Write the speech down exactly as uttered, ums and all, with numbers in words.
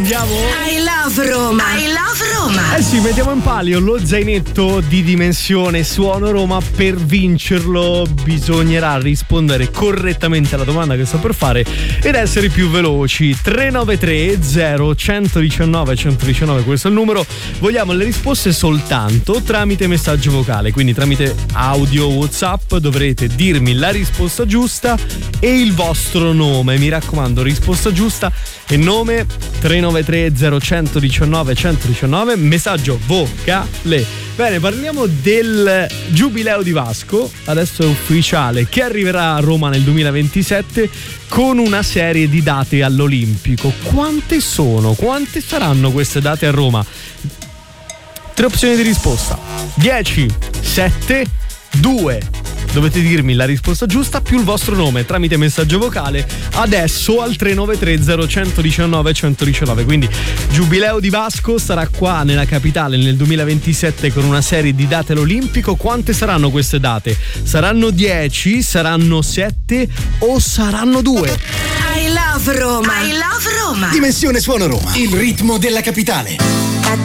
Andiamo? I love Roma. I love Roma. Eh sì, mettiamo in palio lo zainetto di Dimensione Suono Roma. Per vincerlo bisognerà rispondere correttamente alla domanda che sto per fare ed essere più veloci. tre nove tre zero uno uno nove uno uno nove, questo è il numero. Vogliamo le risposte soltanto tramite messaggio vocale, quindi tramite audio WhatsApp dovrete dirmi la risposta giusta e il vostro nome. Mi raccomando, risposta giusta e nome. Tre nove tre zero uno nove uno uno nove, messaggio vocale. Bene, parliamo del Giubileo di Vasco. Adesso è ufficiale che arriverà a Roma nel duemilaventisette con una serie di date all'Olimpico. Quante sono? Quante saranno queste date a Roma? Tre opzioni di risposta: dieci, sette, due. Dovete dirmi la risposta giusta più il vostro nome tramite messaggio vocale adesso al tre nove tre zero uno nove uno uno nove. Quindi Giubileo di Vasco sarà qua nella capitale nel duemilaventisette con una serie di date all'Olimpico. Quante saranno queste date? Saranno dieci, saranno sette o saranno due? I love Roma. I love Roma. Dimensione Suono Roma, il ritmo della capitale.